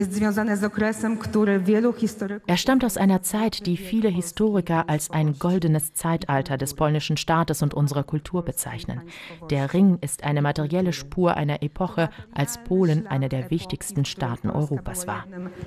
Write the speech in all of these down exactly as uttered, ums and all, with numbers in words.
Er stammt aus einer Zeit, die viele Historiker als ein goldenes Zeitalter des polnischen Staates und unserer Kultur bezeichnen. Der Ring ist eine materielle Spur einer Epoche, als Polen einer der wichtigsten Staaten Europas war.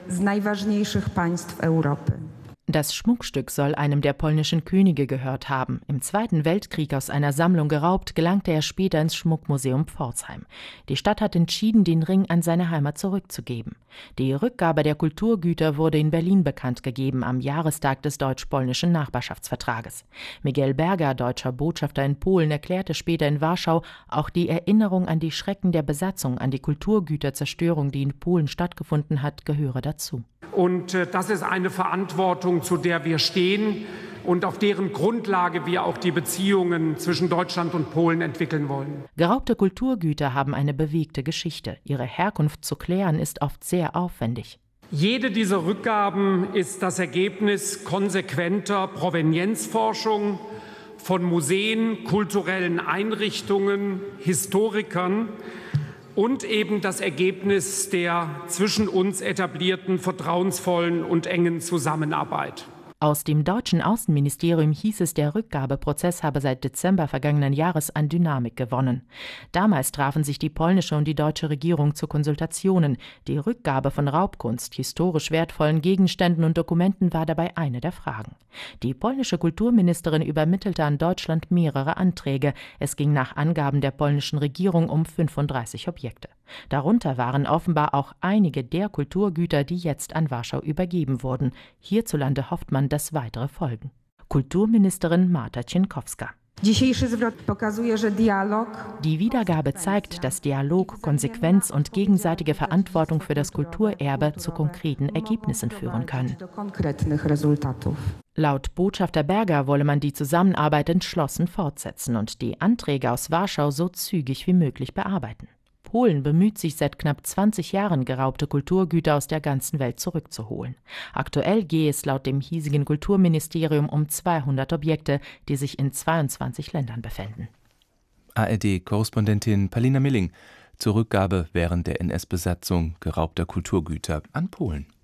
Das Schmuckstück soll einem der polnischen Könige gehört haben. Im Zweiten Weltkrieg aus einer Sammlung geraubt, gelangte er später ins Schmuckmuseum Pforzheim. Die Stadt hat entschieden, den Ring an seine Heimat zurückzugeben. Die Rückgabe der Kulturgüter wurde in Berlin bekannt gegeben am Jahrestag des deutsch-polnischen Nachbarschaftsvertrages. Miguel Berger, deutscher Botschafter in Polen, erklärte später in Warschau, auch die Erinnerung an die Schrecken der Besatzung, an die Kulturgüterzerstörung, die in Polen stattgefunden hat, gehöre dazu. Und äh, das ist eine Verantwortung, zu der wir stehen und auf deren Grundlage wir auch die Beziehungen zwischen Deutschland und Polen entwickeln wollen. Geraubte Kulturgüter haben eine bewegte Geschichte. Ihre Herkunft zu klären ist oft sehr aufwendig. Jede dieser Rückgaben ist das Ergebnis konsequenter Provenienzforschung von Museen, kulturellen Einrichtungen, Historikern und eben das Ergebnis der zwischen uns etablierten vertrauensvollen und engen Zusammenarbeit. Aus dem deutschen Außenministerium hieß es, der Rückgabeprozess habe seit Dezember vergangenen Jahres an Dynamik gewonnen. Damals trafen sich die polnische und die deutsche Regierung zu Konsultationen. Die Rückgabe von Raubkunst, historisch wertvollen Gegenständen und Dokumenten war dabei eine der Fragen. Die polnische Kulturministerin übermittelte an Deutschland mehrere Anträge. Es ging nach Angaben der polnischen Regierung um fünfunddreißig Objekte. Darunter waren offenbar auch einige der Kulturgüter, die jetzt an Warschau übergeben wurden. Hierzulande hofft man, dass weitere folgen. Kulturministerin Marta Cienkowska. Die Wiedergabe zeigt, dass Dialog, Konsequenz und gegenseitige Verantwortung für das Kulturerbe zu konkreten Ergebnissen führen können. Laut Botschafter Berger wolle man die Zusammenarbeit entschlossen fortsetzen und die Anträge aus Warschau so zügig wie möglich bearbeiten. Polen bemüht sich seit knapp zwanzig Jahren, geraubte Kulturgüter aus der ganzen Welt zurückzuholen. Aktuell gehe es laut dem hiesigen Kulturministerium um zweihundert Objekte, die sich in zweiundzwanzig Ländern befänden. A R D-Korrespondentin Palina Milling zur Rückgabe während der N S-Besatzung geraubter Kulturgüter an Polen.